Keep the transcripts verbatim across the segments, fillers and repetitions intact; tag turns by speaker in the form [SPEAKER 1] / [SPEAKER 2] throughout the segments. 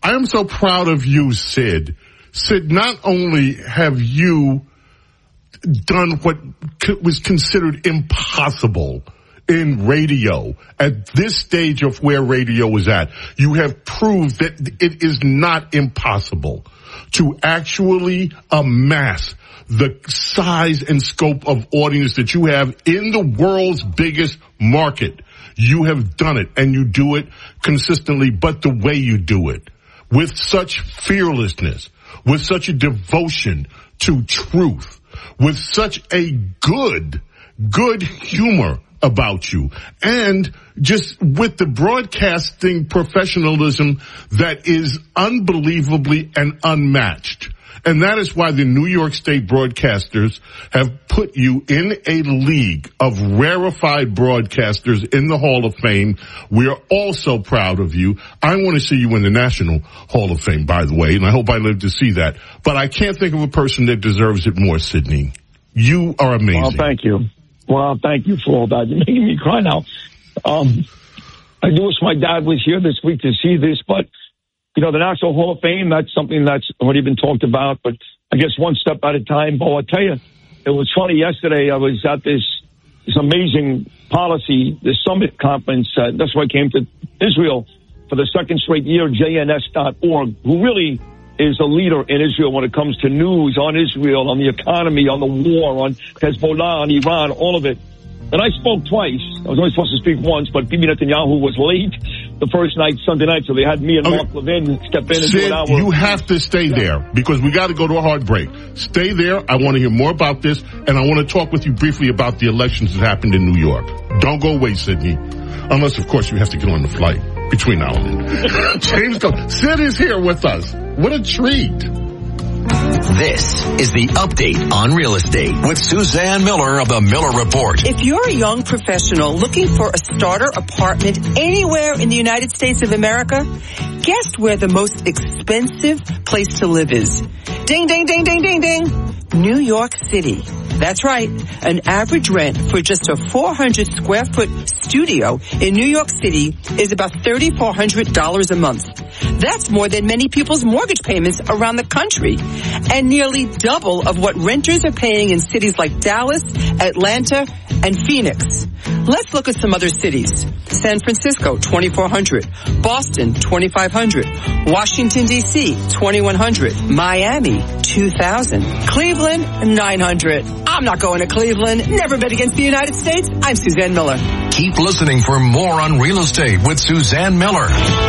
[SPEAKER 1] I am so proud of you, Sid. Sid, not only have you done what was considered impossible in radio at this stage of where radio is at, you have proved that it is not impossible to actually amass the size and scope of audience that you have in the world's biggest market. You have done it, and you do it consistently, but the way you do it, with such fearlessness, with such a devotion to truth, with such a good, good humor about you, and just with the broadcasting professionalism that is unbelievably and unmatched. And that is why the New York State broadcasters have put you in a league of rarefied broadcasters in the Hall of Fame. We are all so proud of you. I want to see you in the National Hall of Fame, by the way, and I hope I live to see that. But I can't think of a person that deserves it more, Sidney. You are amazing.
[SPEAKER 2] Well, thank you. Well, thank you for all that. You're making me cry now. Um, I do wish my dad was here this week to see this, but you know, the National Hall of Fame, that's something that's already been talked about, but I guess one step at a time. Bo, I'll tell you, it was funny yesterday. I was at this, this amazing policy, the summit conference. Uh, that's why I came to Israel for the second straight year, J N S dot org, who really is a leader in Israel when it comes to news on Israel, on the economy, on the war, on Hezbollah, on Iran, all of it. And I spoke twice. I was only supposed to speak once, but Bibi Netanyahu was late the first night, Sunday night, so they had me and okay. Mark Levin step in and
[SPEAKER 1] Sid,
[SPEAKER 2] do an hour.
[SPEAKER 1] You have to stay yeah. there because we got to go to a hard break. Stay there. I want to hear more about this, and I want to talk with you briefly about the elections that happened in New York. Don't go away, Sidney. Unless, of course, you have to get on the flight between now and then. James, go. Sid is here with us. What a treat.
[SPEAKER 3] This is the Update on Real Estate with Suzanne Miller of the Miller Report.
[SPEAKER 4] If you're a young professional looking for a starter apartment anywhere in the United States of America, guess where the most expensive place to live is? Ding, ding, ding, ding, ding, ding. New York City. That's right. An average rent for just a four hundred square foot studio in New York City is about three thousand four hundred dollars a month. That's more than many people's mortgage payments around the country, and nearly double of what renters are paying in cities like Dallas, Atlanta, and Phoenix. Let's look at some other cities. San Francisco, twenty-four hundred dollars. Boston, twenty-five hundred dollars. Washington, D C, twenty-one hundred dollars. Miami, two thousand dollars. Cleveland, nine hundred dollars. I'm not going to Cleveland. Never bet against the United States. I'm Suzanne Miller.
[SPEAKER 3] Keep listening for more on real estate with Suzanne Miller.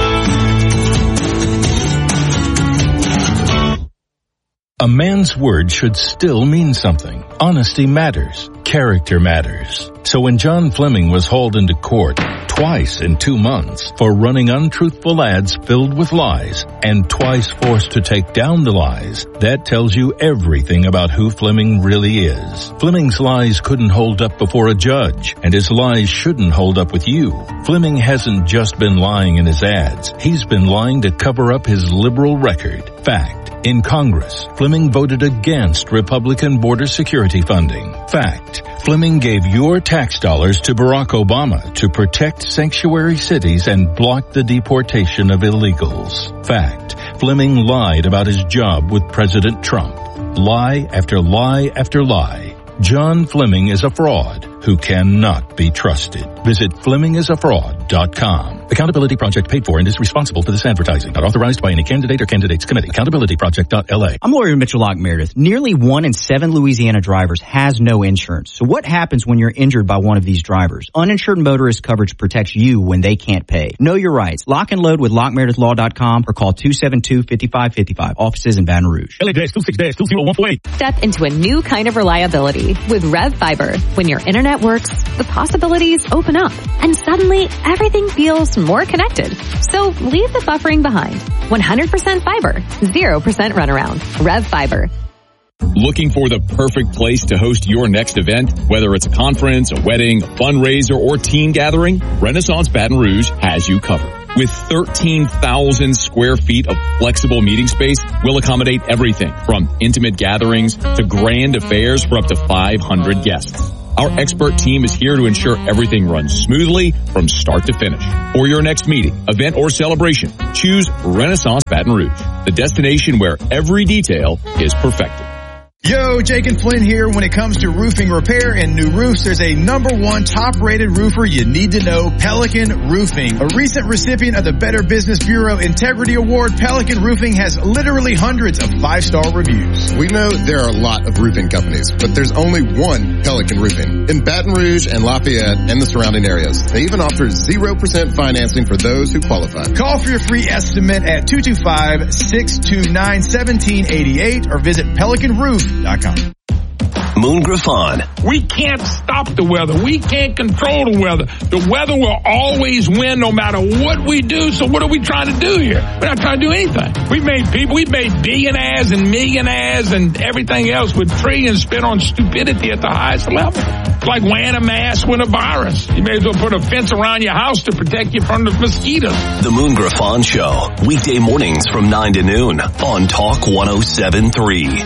[SPEAKER 5] A man's word should still mean something. Honesty matters. Character matters. So when John Fleming was hauled into court twice in two months for running untruthful ads filled with lies and twice forced to take down the lies, that tells you everything about who Fleming really is. Fleming's lies couldn't hold up before a judge, and his lies shouldn't hold up with you. Fleming hasn't just been lying in his ads. He's been lying to cover up his liberal record. Fact. In Congress, Fleming voted against Republican border security funding. Fact. Fleming gave your tax dollars to Barack Obama to protect sanctuary cities and block the deportation of illegals. Fact. Fleming lied about his job with President Trump. Lie after lie after lie. John Fleming is a fraud who cannot be trusted. Visit Fleming is a fraud dot com. Accountability Project paid for and is responsible for this advertising. Not authorized by any candidate or candidates committee. Accountability Project dot L A.
[SPEAKER 6] I'm lawyer Mitchell Locke Meredith. Nearly one in seven Louisiana drivers has no insurance. So what happens when you're injured by one of these drivers? Uninsured motorist coverage protects you when they can't pay. Know your rights. Lock and load with Locke Meredith Law dot com or call two seven two, five five five five. Offices in Baton Rouge.
[SPEAKER 7] L A dash two six dash two zero one four eight.
[SPEAKER 8] Step into a new kind of reliability with Rev Fiber. When your internet works, the possibilities open up, and suddenly everything feels more connected. So leave the buffering behind. one hundred percent fiber, zero percent runaround. Rev Fiber.
[SPEAKER 9] Looking for the perfect place to host your next event? Whether it's a conference, a wedding, a fundraiser, or team gathering, Renaissance Baton Rouge has you covered. With thirteen thousand square feet of flexible meeting space, we'll accommodate everything from intimate gatherings to grand affairs for up to five hundred guests. Our expert team is here to ensure everything runs smoothly from start to finish. For your next meeting, event, or celebration, choose Renaissance Baton Rouge, the destination where every detail is perfected.
[SPEAKER 10] Yo, Jake and Flynn here. When it comes to roofing repair and new roofs, there's a number one top-rated roofer you need to know, Pelican Roofing. A recent recipient of the Better Business Bureau Integrity Award, Pelican Roofing has literally hundreds of five-star reviews.
[SPEAKER 11] We know there are a lot of roofing companies, but there's only one Pelican Roofing in Baton Rouge and Lafayette and the surrounding areas. They even offer zero percent financing for those who qualify.
[SPEAKER 10] Call for your free estimate at two two five, six two nine, one seven eight eight or visit pelican roof dot com.
[SPEAKER 3] Moon Griffon.
[SPEAKER 12] We can't stop the weather. We can't control the weather. The weather will always win no matter what we do. So what are we trying to do here? We're not trying to do anything. We've made people, we've made billionaires and millionaires and everything else with trillions spent on stupidity at the highest level. It's like wearing a mask with a virus. You may as well put a fence around your house to protect you from the mosquitoes.
[SPEAKER 3] The Moon Griffon Show. Weekday mornings from nine to noon on Talk one oh seven point three.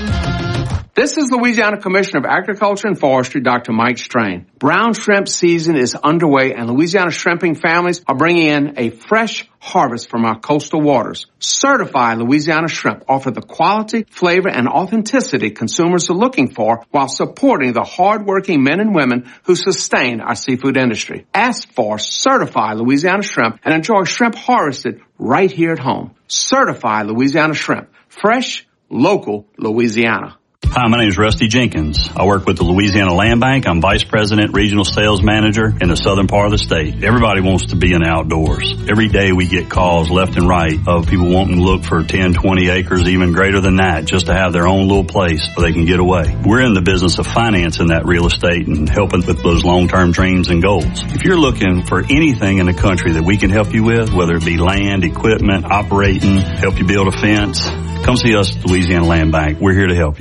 [SPEAKER 13] This is Louisiana Commissioner of Agriculture and Forestry, Doctor Mike Strain. Brown shrimp season is underway, and Louisiana shrimping families are bringing in a fresh harvest from our coastal waters. Certified Louisiana shrimp offer the quality, flavor, and authenticity consumers are looking for while supporting the hardworking men and women who sustain our seafood industry. Ask for Certified Louisiana shrimp and enjoy shrimp harvested right here at home. Certified Louisiana shrimp. Fresh, local Louisiana.
[SPEAKER 14] Hi, my name is Rusty Jenkins. I work with the Louisiana Land Bank. I'm Vice President, Regional Sales Manager in the southern part of the state. Everybody wants to be in the outdoors. Every day we get calls left and right of people wanting to look for ten, twenty acres, even greater than that, just to have their own little place where they can get away. We're in the business of financing that real estate and helping with those long-term dreams and goals. If you're looking for anything in the country that we can help you with, whether it be land, equipment, operating, help you build a fence, come see us at Louisiana Land Bank. We're here to help you.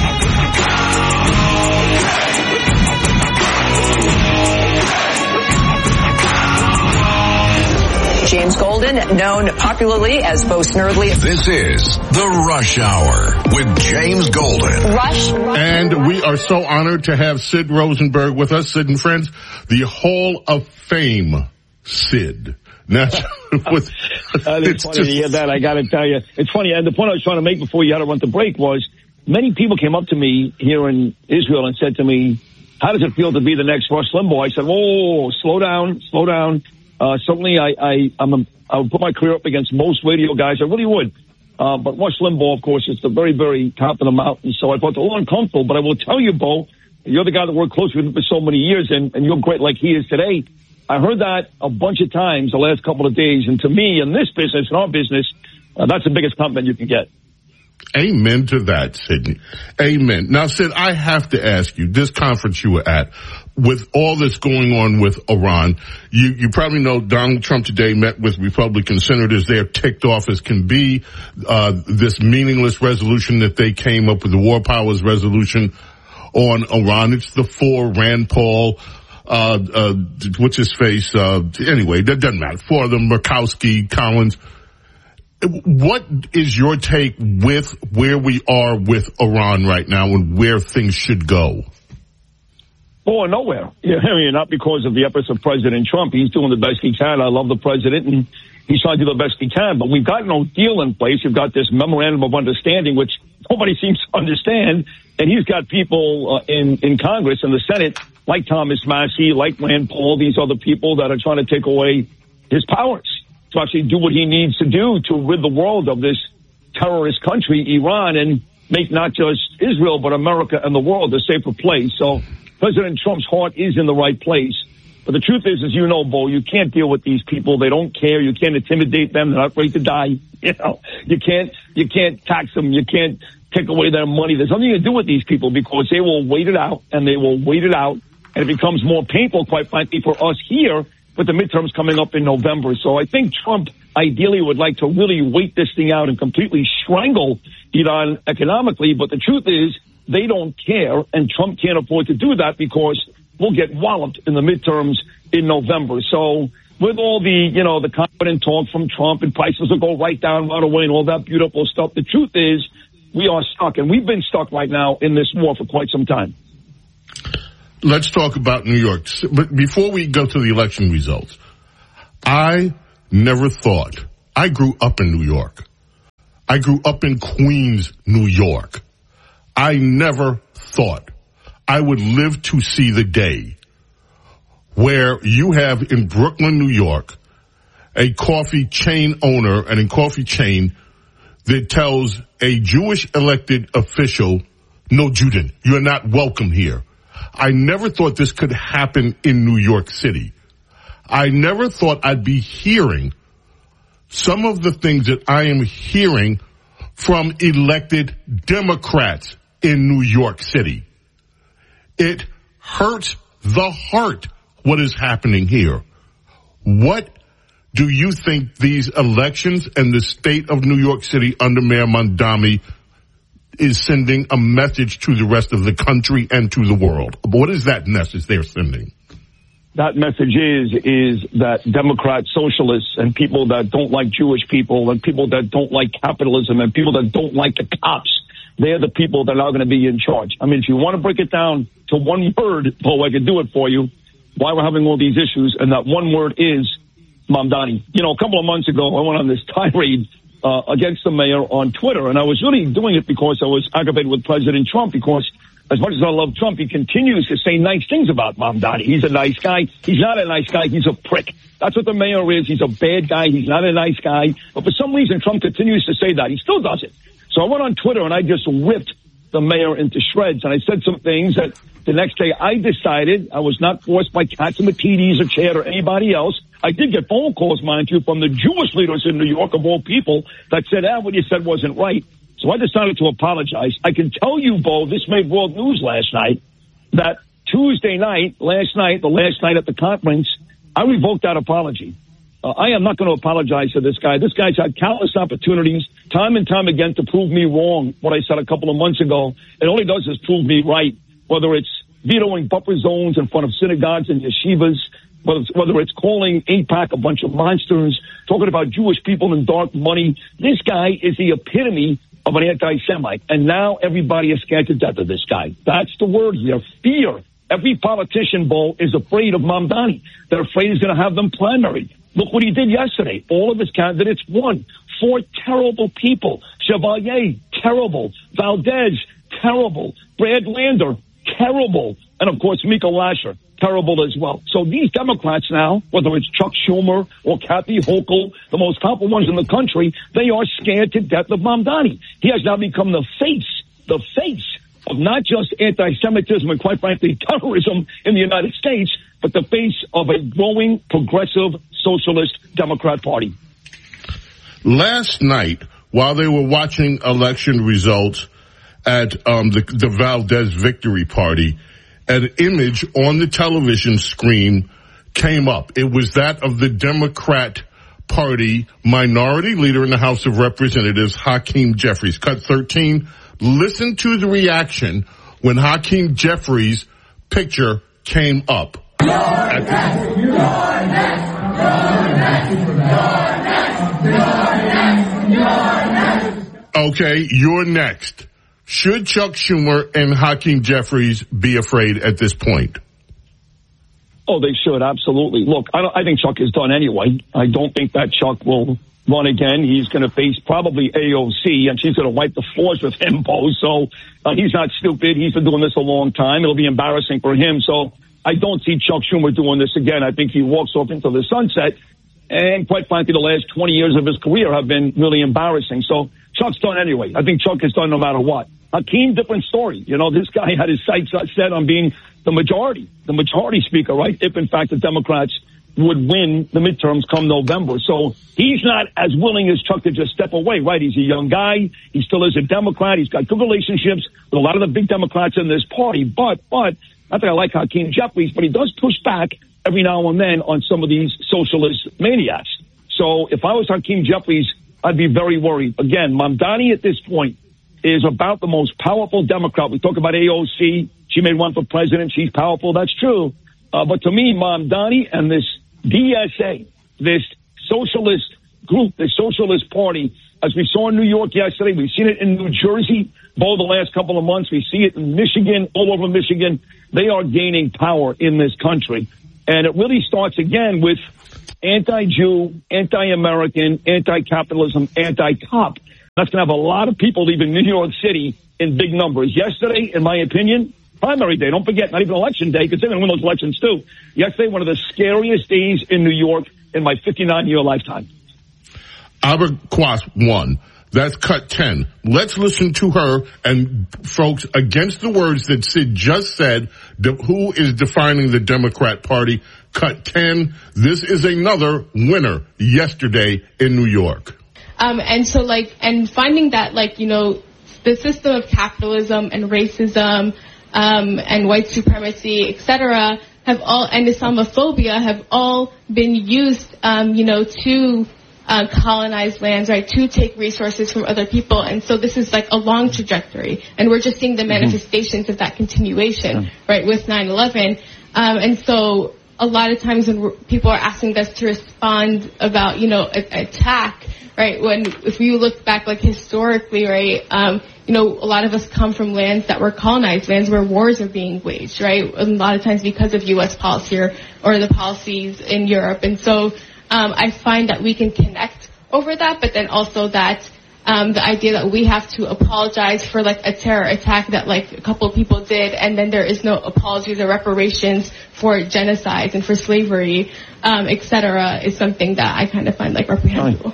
[SPEAKER 4] James Golden, known popularly as Bo Snerdley.
[SPEAKER 3] This is The Rush Hour with James Golden.
[SPEAKER 4] Rush.
[SPEAKER 1] And we are so honored to have Sid Rosenberg with us. Sid and friends, the Hall of Fame Sid. Now, with,
[SPEAKER 2] uh, it's, it's funny just, to hear that. I got to tell you, it's funny. And the point I was trying to make before you had to run to break was many people came up to me here in Israel and said to me, "How does it feel to be the next Rush Limbaugh?" I said, "Oh, slow down, slow down." Uh, certainly, I, I, I'm a, I would put my career up against most radio guys. I really would. Uh, but Rush Limbaugh, of course, is the very, very top of the mountain. So I felt a little uncomfortable. But I will tell you, Bo, you're the guy that worked close with him for so many years, and, and you're great like he is today. I heard that a bunch of times the last couple of days. And to me, in this business, in our business, uh, that's the biggest compliment you can get.
[SPEAKER 1] Amen to that, Sidney. Amen. Now, Sid, I have to ask you, this conference you were at, with all this going on with Iran, you, you probably know Donald Trump today met with Republican senators. They're ticked off as can be. Uh, this meaningless resolution that they came up with, the War Powers resolution on Iran. It's the four, Rand Paul, uh, uh, what's his face? Uh, anyway, that doesn't matter. Four of them, Murkowski, Collins. What is your take with where we are with Iran right now and where things should go?
[SPEAKER 2] Oh, nowhere. Yeah, I mean, not because of the efforts of President Trump. He's doing the best he can. I love the president, and he's trying to do the best he can. But we've got no deal in place. We've got this memorandum of understanding, which nobody seems to understand. And he's got people uh, in, in Congress and the Senate, like Thomas Massie, like Rand Paul, these other people that are trying to take away his powers to actually do what he needs to do to rid the world of this terrorist country, Iran, and make not just Israel, but America and the world a safer place. So President Trump's heart is in the right place. But the truth is, as you know, Bo, you can't deal with these people. They don't care. You can't intimidate them. They're not afraid to die. You know, you can't, you can't tax them. You can't take away their money. There's nothing to do with these people because they will wait it out and they will wait it out. And it becomes more painful, quite frankly, for us here with the midterms coming up in November. So I think Trump ideally would like to really wait this thing out and completely strangle Iran economically. But the truth is they don't care, and Trump can't afford to do that because we'll get walloped in the midterms in November. So with all the, you know, the confident talk from Trump and prices will go right down right away and all that beautiful stuff, the truth is we are stuck, and we've been stuck right now in this war for quite some time.
[SPEAKER 1] let's talk about New York. But before we go to the election results, I never thought, I grew up in New York. I grew up in Queens, New York. I never thought I would live to see the day where you have in Brooklyn, New York, a coffee chain owner and a coffee chain that tells a Jewish elected official, no, Juden, you're not welcome here. I never thought this could happen in New York City. I never thought I'd be hearing some of the things that I am hearing from elected Democrats in New York City. It hurts the heart what is happening here. What do you think these elections and the state of New York City under Mayor Mamdani is sending a message to the rest of the country and to the world? What is that message they're sending?
[SPEAKER 2] That message is, is that Democrat socialists and people that don't like Jewish people and people that don't like capitalism and people that don't like the cops, they're the people that are going to be in charge. I mean, if you want to break it down to one word, Paul, I could do it for you, why we're having all these issues, and that one word is Mamdani. You know, a couple of months ago, I went on this tirade uh, against the mayor on Twitter, and I was really doing it because I was aggravated with President Trump, because as much as I love Trump, he continues to say nice things about Mamdani. He's a nice guy. He's not a nice guy. He's a prick. That's what the mayor is. He's a bad guy. He's not a nice guy. But for some reason, Trump continues to say that. He still does it. So I went on Twitter and I just ripped the mayor into shreds. And I said some things that the next day I decided, I was not forced by Catsimatidis or Chad or anybody else. I did get phone calls, mind you, from the Jewish leaders in New York, of all people, that said, ah, what you said wasn't right. So I decided to apologize. I can tell you, Bo, this made world news last night, that Tuesday night, last night, the last night at the conference, I revoked that apology. Uh, I am not going to apologize to this guy. This guy's had countless opportunities, time and time again, to prove me wrong, what I said a couple of months ago. It only does is prove me right, whether it's vetoing buffer zones in front of synagogues and yeshivas, whether it's, whether it's calling AIPAC a bunch of monsters, talking about Jewish people and dark money. This guy is the epitome of an anti-Semite, and now everybody is scared to death of this guy. That's the word here, fear. Every politician, Bo, is afraid of Mamdani. They're afraid he's going to have them primaried. Look what he did yesterday. All of his candidates won. Four terrible people. Chevalier, terrible. Valdez, terrible. Brad Lander, terrible. And, of course, Mika Lasher, terrible as well. So these Democrats now, whether it's Chuck Schumer or Kathy Hochul, the most powerful ones in the country, they are scared to death of Mamdani. He has now become the face, the face of not just anti-Semitism and, quite frankly, terrorism in the United States, but the face of a growing progressive socialist Democrat Party.
[SPEAKER 1] Last night, while they were watching election results at um, the, the Valdez Victory Party, an image on the television screen came up. It was that of the Democrat Party minority leader in the House of Representatives, Hakeem Jeffries. Cut thirteen. Listen to the reaction when Hakeem Jeffries' picture came up. You're next, you're next, you're next, you're next, you're next, you're next. Okay, you're next. Should Chuck Schumer and Hakeem Jeffries be afraid at this point?
[SPEAKER 2] Oh, they should, absolutely. Look, I, don't, I think Chuck is done anyway. I don't think that Chuck will run again. He's going to face probably A O C, and she's going to wipe the floors with him, Bo. So uh, he's not stupid. He's been doing this a long time. It'll be embarrassing for him. So I don't see Chuck Schumer doing this again. I think he walks off into the sunset. And quite frankly, the last twenty years of his career have been really embarrassing. So Chuck's done anyway. I think Chuck is done no matter what. Hakeem, different story. You know, this guy had his sights set on being the majority, the majority speaker, right? If, in fact, the Democrats would win the midterms come November. So he's not as willing as Chuck to just step away, right? He's a young guy. He still is a Democrat. He's got good relationships with a lot of the big Democrats in this party. But, but, not that I like Hakeem Jeffries, but he does push back every now and then on some of these socialist maniacs. So if I was Hakeem Jeffries, I'd be very worried. Again, Mamdani at this point is about the most powerful Democrat. We talk about A O C. She made one for president. She's powerful. That's true. Uh, but to me, Mamdani and this D S A, this socialist group, this socialist party, as we saw in New York yesterday, we've seen it in New Jersey over the last couple of months. We see it in Michigan, all over Michigan. They are gaining power in this country. And it really starts again with anti-Jew, anti-American, anti-capitalism, anti-cop. That's going to have a lot of people leaving New York City in big numbers. Yesterday, in my opinion, primary day, don't forget, not even election day, because they're going to win those elections too. Yesterday, one of the scariest days in New York in my fifty-nine-year lifetime.
[SPEAKER 1] Albert Quast won. That's cut ten. Let's listen to her and folks against the words that Sid just said, who is defining the Democrat Party. Cut ten. This is another winner yesterday in New York.
[SPEAKER 15] Um, and so like, and finding that like, you know, the system of capitalism and racism, um, and white supremacy, et cetera, have all, and Islamophobia have all been used, um, you know, to Uh, colonize lands, right, to take resources from other people. And so this is like a long trajectory. And we're just seeing the manifestations mm-hmm. of that continuation, yeah. right, with nine eleven. Um, and so a lot of times when we're, people are asking us to respond about, you know, a, attack, right, when if you look back, like, historically, right, um, you know, a lot of us come from lands that were colonized, lands where wars are being waged, right, a lot of times because of U S policy or, or the policies in Europe. And so Um, I find that we can connect over that, but then also that um, the idea that we have to apologize for like a terror attack that like a couple of people did, and then there is no apologies or reparations for genocides and for slavery, um, et cetera, is something that I kind of find like reprehensible.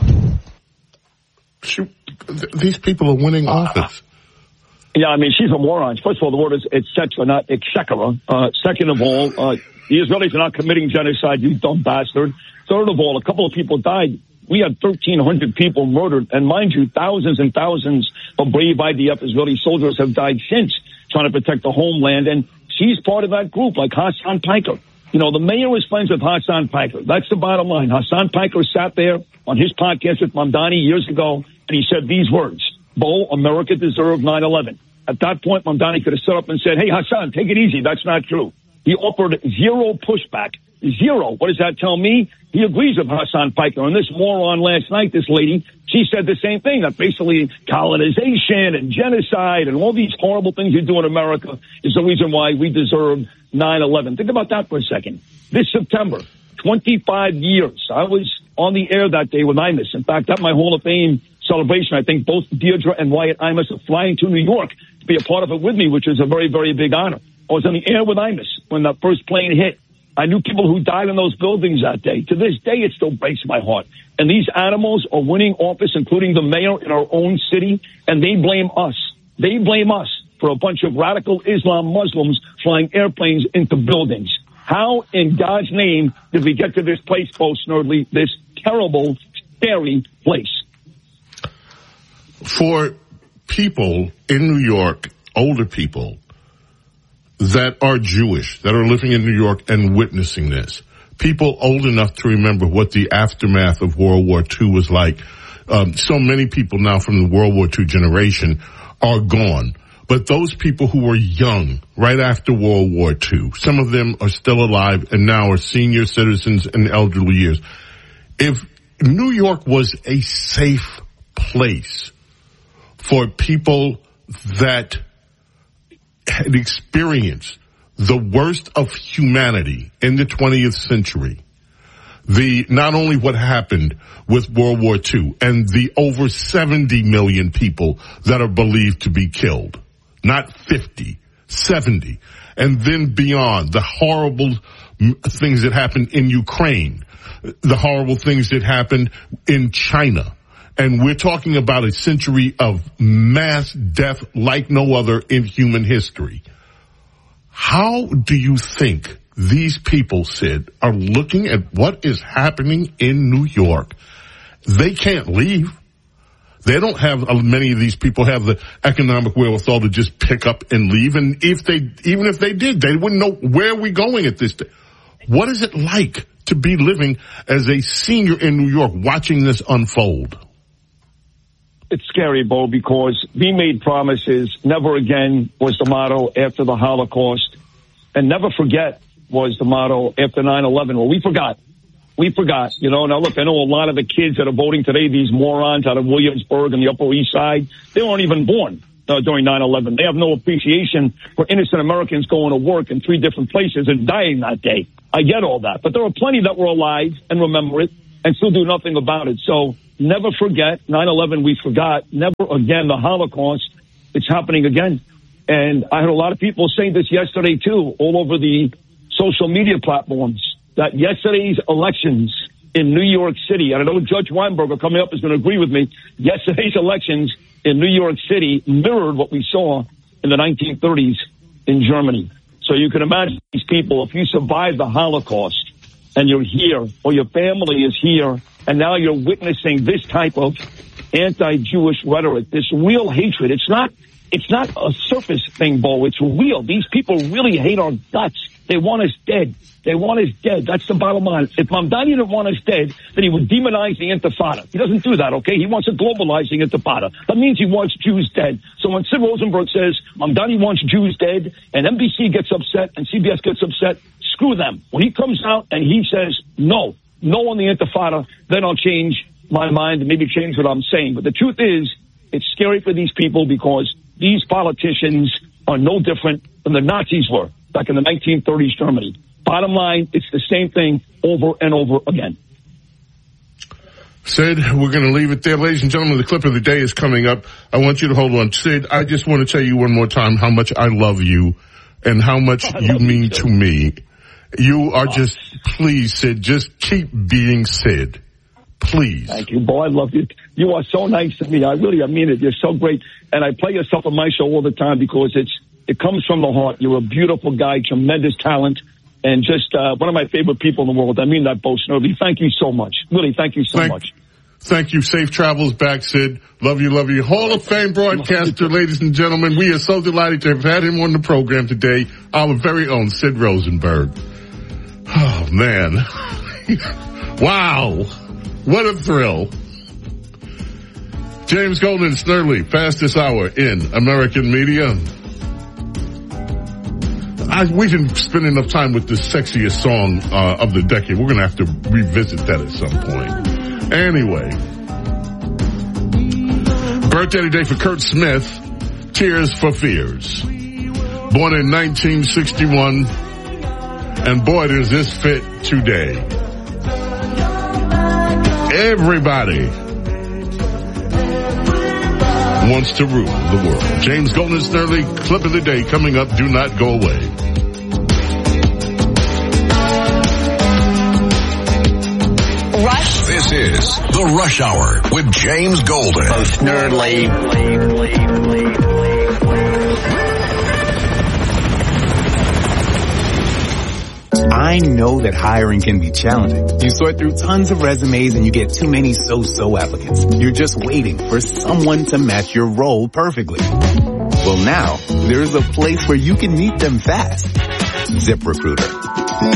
[SPEAKER 1] Shoot, these people are winning office.
[SPEAKER 2] Yeah, I mean, she's a moron. First of all, the word is et cetera, not et cetera. Uh, second of all, uh, the Israelis are not committing genocide, you dumb bastard. Third of all, a couple of people died. We had thirteen hundred people murdered. And mind you, thousands and thousands of brave I D F Israeli soldiers have died since trying to protect the homeland. And she's part of that group, like Hassan Piker. You know, the mayor is friends with Hassan Piker. That's the bottom line. Hassan Piker sat there on his podcast with Mamdani years ago, and he said these words, Bo, America deserved nine eleven. At that point, Mamdani could have stood up and said, hey, Hassan, take it easy. That's not true. He offered zero pushback. Zero. What does that tell me? He agrees with Hassan Piker. And this moron last night, this lady, she said the same thing, that basically colonization and genocide and all these horrible things you do in America is the reason why we deserve nine eleven. Think about that for a second. This September, twenty-five years. I was on the air that day with Imus. In fact, at my Hall of Fame celebration, I think both Deirdre and Wyatt Imus are flying to New York to be a part of it with me, which is a very, very big honor. I was on the air with Imus when that first plane hit. I knew people who died in those buildings that day. To this day, it still breaks my heart. And these animals are winning office, including the mayor in our own city, and they blame us. They blame us for a bunch of radical Islam Muslims flying airplanes into buildings. How in God's name did we get to this place, Bo Snerdley, this terrible, scary place?
[SPEAKER 1] For people in New York, older people, that are Jewish, that are living in New York and witnessing this. People old enough to remember what the aftermath of World War Two was like. Um, so many people now from the World War Two generation are gone. But those people who were young right after World War Two, some of them are still alive and now are senior citizens in elderly years. If New York was a safe place for people that had experienced the worst of humanity in the twentieth century, the not only what happened with World War Two and the over seventy million people that are believed to be killed, not fifty, seventy, and then beyond the horrible things that happened in Ukraine, the horrible things that happened in China. And we're talking about a century of mass death like no other in human history. How do you think these people, Sid, are looking at what is happening in New York? They can't leave. They don't have, many of these people have the economic wherewithal to just pick up and leave. And if they, even if they did, they wouldn't know where we're going at this day. What is it like to be living as a senior in New York watching this unfold?
[SPEAKER 2] It's scary, Bo, because we made promises. Never again was the motto after the Holocaust. And never forget was the motto after nine eleven. Well, we forgot. We forgot, you know. Now, look, I know a lot of the kids that are voting today, these morons out of Williamsburg and the Upper East Side, they weren't even born uh, during nine eleven. They have no appreciation for innocent Americans going to work in three different places and dying that day. I get all that. But there are plenty that were alive and remember it and still do nothing about it. So never forget. nine eleven, we forgot. Never again. The Holocaust, it's happening again. And I heard a lot of people saying this yesterday, too, all over the social media platforms, that yesterday's elections in New York City, and I know Judge Weinberger coming up is going to agree with me, yesterday's elections in New York City mirrored what we saw in the nineteen thirties in Germany. So you can imagine these people, if you survive the Holocaust and you're here, or your family is here, and now you're witnessing this type of anti-Jewish rhetoric, this real hatred. It's not, it's not a surface thing, Bo. It's real. These people really hate our guts. They want us dead. They want us dead. That's the bottom line. If Mamdani didn't want us dead, then he would demonize the Intifada. He doesn't do that, okay? He wants to globalize the Intifada. That means he wants Jews dead. So when Sid Rosenberg says Mamdani wants Jews dead, and N B C gets upset, and C B S gets upset, screw them. When he comes out and he says no, no on the Intifada, then I'll change my mind and maybe change what I'm saying. But the truth is, it's scary for these people because these politicians are no different than the Nazis were back in the nineteen thirties Germany. Bottom line, it's the same thing over and over again.
[SPEAKER 1] Sid, we're going to leave it there. Ladies and gentlemen, the clip of the day is coming up. I want you to hold on. Sid, I just want to tell you one more time how much I love you and how much you mean you to me. You are just, please, Sid, just keep being Sid. Please.
[SPEAKER 2] Thank you, boy. I love you. You are so nice to me. I really, I mean it. You're so great. And I play your stuff on my show all the time because it's, it comes from the heart. You're a beautiful guy, tremendous talent, and just uh, one of my favorite people in the world. I mean that, Bo Snerdley. Thank you so much. Really, thank you so
[SPEAKER 1] thank,
[SPEAKER 2] much.
[SPEAKER 1] Thank you. Safe travels back, Sid. Love you, love you. Hall of Fame broadcaster, ladies and gentlemen. We are so delighted to have had him on the program today. Our very own Sid Rosenberg. Oh, man. Wow. What a thrill. James Golden Snerdley, fastest hour in American media. I, we didn't spend enough time with the sexiest song uh, of the decade. We're going to have to revisit that at some point. Anyway, birthday today for Kurt Smith, Tears for Fears. Born in nineteen sixty-one, and boy, does this fit today. Everybody wants to rule the world. James Golden Snerdley, clip of the day coming up. Do not go away.
[SPEAKER 3] Rush. This is the Rush Hour with James Golden.
[SPEAKER 16] Oh, Snerdley.
[SPEAKER 17] I know that hiring can be challenging. You sort through tons of resumes and you get too many so-so applicants. You're just waiting for someone to match your role perfectly. Well, now, there's a place where you can meet them fast. ZipRecruiter.